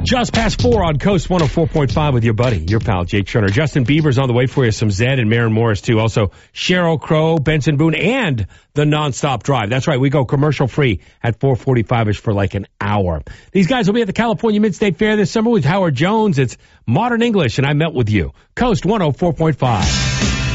Just past 4 on Coast 104.5 with your buddy, your pal, Jake Turner. Justin Bieber's on the way for you. Some Zed and Maren Morris, too. Also, Sheryl Crow, Benson Boone, and the Nonstop Drive. That's right. We go commercial-free at 4:45-ish for like an hour. These guys will be at the California Mid-State Fair this summer with Howard Jones. It's Modern English, and I met with you. Coast 104.5.